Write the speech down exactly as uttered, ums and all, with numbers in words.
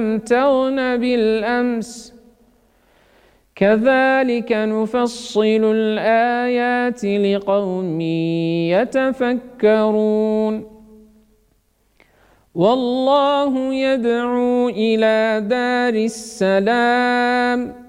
يستمتعن بالأمس كذلك نفصل الآيات لقوم يتفكرون والله يدعو إلى دار السلام